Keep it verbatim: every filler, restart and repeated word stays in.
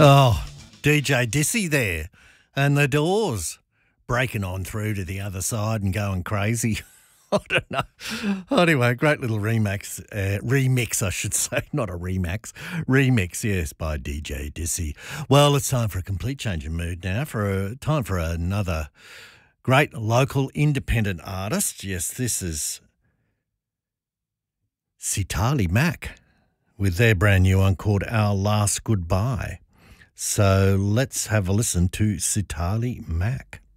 Oh, D J Dissy there and the Doors breaking on through to the other side and going crazy. I don't know. Anyway, great little remix, uh, remix, I should say, not a remax. Remix, yes, by D J Dissy. Well, it's time for a complete change of mood now, for a, time for another great local independent artist. Yes, this is Sitali Mac with their brand new one called Our Last Goodbye. So let's have a listen to Sitali Mac.